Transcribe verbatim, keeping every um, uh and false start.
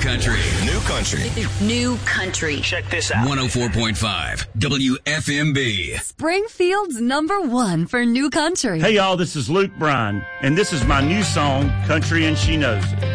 country. New country. New country. Check this out. one oh four point five W F M B. Springfield's number one for new country. Hey, y'all, this is Luke Bryan, and this is my new song, Country and She Knows It.